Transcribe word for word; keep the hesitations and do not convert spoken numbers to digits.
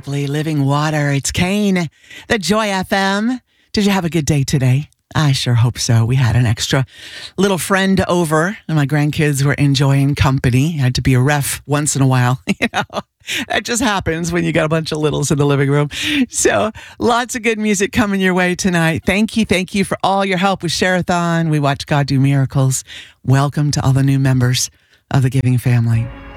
Exactly. Living water. It's Kane, the Joy F M. Did you have a good day today? I sure hope so. We had an extra little friend over, and my grandkids were enjoying company. I had to be a ref once in a while. You know, that just happens when you got a bunch of littles in the living room. So lots of good music coming your way tonight. Thank you. Thank you for all your help with Share-a-thon. We watch God do miracles. Welcome to all the new members of the Giving family.